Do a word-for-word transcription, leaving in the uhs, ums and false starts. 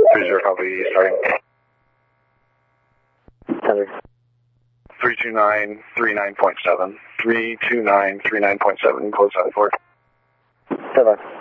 three zero copy, starting. Heather. three two nine three nine point seven. three two nine three nine point seven, close out for. Bye-bye.